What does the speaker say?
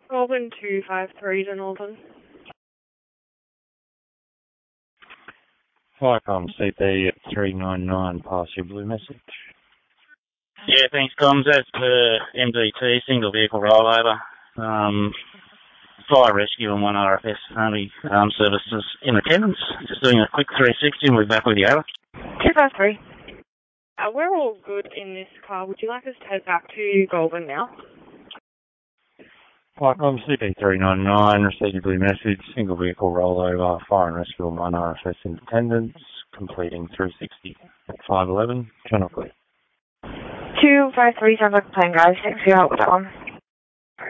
Goulburn 253 to Northern. Viacom CP 399, pass your blue message. Yeah, thanks, comms. As per MDT, single vehicle rollover. Fire rescue and one RFS only services in attendance. Just doing a quick 360 and we're back with you, over. 253. We're all good in this car. Would you like us to head back to Goulburn now? Viacom CP 399, received your blue message, single vehicle rollover, fire and rescue and one RFS in attendance, completing 360 at 511, channel clear. 253 sounds like a plan, guys. Thanks for your help with that one.